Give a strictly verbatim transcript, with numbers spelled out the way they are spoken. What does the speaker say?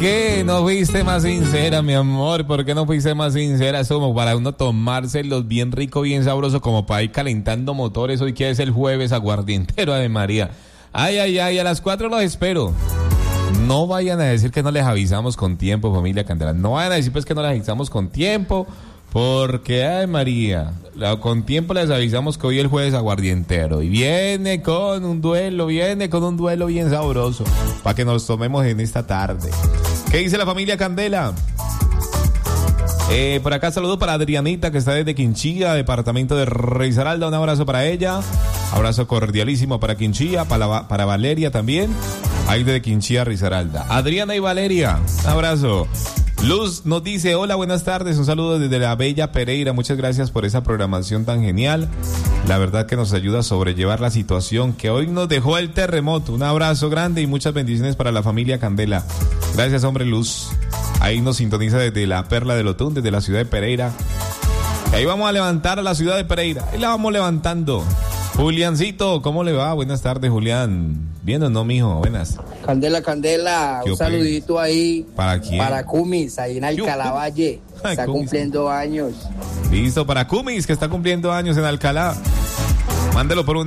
qué no fuiste más sincera, mi amor? ¿Por qué no fuiste más sincera? Es como para uno tomárselos bien rico, bien sabroso, como para ir calentando motores. Hoy que es el jueves aguardientero, Ave María. Ay, ay, ay, a las cuatro los espero. No vayan a decir que no les avisamos con tiempo, familia Candela. No vayan a decir pues que no les avisamos con tiempo, porque, ay María, con tiempo les avisamos que hoy el jueves aguardientero. Y viene con un duelo, viene con un duelo bien sabroso, para que nos tomemos en esta tarde. ¿Qué dice la familia Candela? Eh, por acá saludo para Adrianita, que está desde Quinchía, departamento de Risaralda. Un abrazo para ella. Abrazo cordialísimo para Quinchía, para, para Valeria también. Ahí desde Quinchía, Risaralda. Adriana y Valeria, un abrazo. Luz nos dice, hola, buenas tardes, un saludo desde la bella Pereira, muchas gracias por esa programación tan genial, la verdad que nos ayuda a sobrellevar la situación que hoy nos dejó el terremoto. Un abrazo grande y muchas bendiciones para la familia Candela. Gracias, hombre, Luz. Ahí nos sintoniza desde la Perla del Otún, desde la ciudad de Pereira. Y ahí vamos a levantar a la ciudad de Pereira, ahí la vamos levantando. Juliancito, ¿cómo le va? Buenas tardes, Julián. ¿Bien o no, mijo? Buenas. Candela, Candela, un saludito ahí. ¿Para quién? Para Cumis, ahí en Alcalá Valle. Ay, está Cumis. Cumpliendo años. Listo, para Cumis, que está cumpliendo años en Alcalá. Mándelo por un